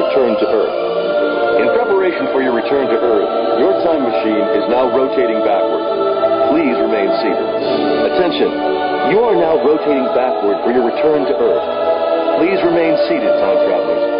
return to Earth. In preparation for your return to Earth, your time machine is now rotating backward. Please remain seated. Attention, you are now rotating backward for your return to Earth. Please remain seated, time travelers.